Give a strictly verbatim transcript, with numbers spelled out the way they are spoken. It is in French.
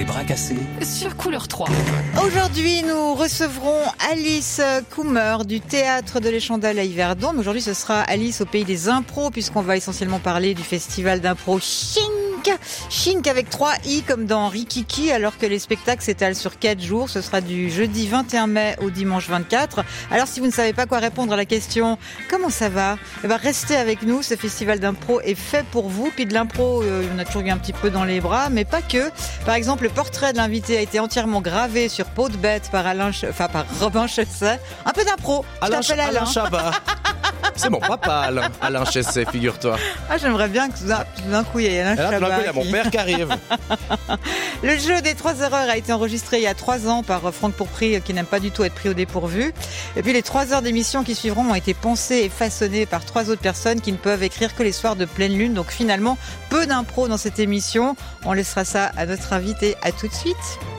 bras cassés sur Couleur trois. Aujourd'hui, nous recevrons Alice Kummer du Théâtre de l'Échandale à Yverdon. Mais aujourd'hui, ce sera Alice au pays des impros, puisqu'on va essentiellement parler du festival d'impro Chink. Chink avec trois i comme dans Rikiki, alors que les spectacles s'étalent sur quatre jours. Ce sera du jeudi vingt et un mai au dimanche vingt-quatre. Alors si vous ne savez pas quoi répondre à la question « Comment ça va ?», eh ben, restez avec nous. Ce festival d'impro est fait pour vous. Puis de l'impro, euh, on a toujours eu un petit peu dans les bras, mais pas que. Par exemple, le portrait de l'invité a été entièrement gravé sur peau de bête par Alain, Ch... enfin par Robin Chesset. Un peu d'impro. Je Alain, t'appelle Alain. Alain Chabat. C'est mon papa, Alain, Alain Chesset, figure-toi. Ah, j'aimerais bien que tout d'un, tout d'un coup, il y ait Alain Et là, tout d'un Chabat coup, il y a mon qui- père qui arrive. Le jeu des trois erreurs a été enregistré il y a trois ans par Franck Pourpry, qui n'aime pas du tout être pris au dépourvu. Et puis les trois heures d'émission qui suivront ont été pensées et façonnées par trois autres personnes qui ne peuvent écrire que les soirs de pleine lune. Donc finalement, peu d'impro dans cette émission. On laissera ça à notre invité. À tout de suite.